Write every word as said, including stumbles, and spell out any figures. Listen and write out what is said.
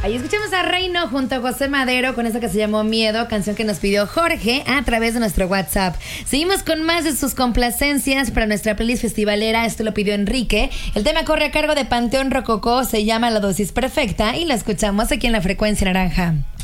Ahí escuchamos a Reino junto a José Madero con esta que se llamó Miedo, canción que nos pidió Jorge a través de nuestro WhatsApp. Seguimos con más de sus complacencias para nuestra playlist festivalera. Esto lo pidió Enrique. El tema corre a cargo de Panteón Rococó, se llama La Dosis Perfecta y la escuchamos aquí en La Frecuencia Naranja.